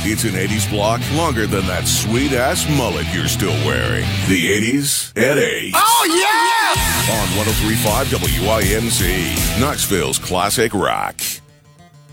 It's an 80s block longer than that sweet-ass mullet you're still wearing. The 80s at 8. Oh, yeah! On 103.5 WINZ, Knoxville's classic rock.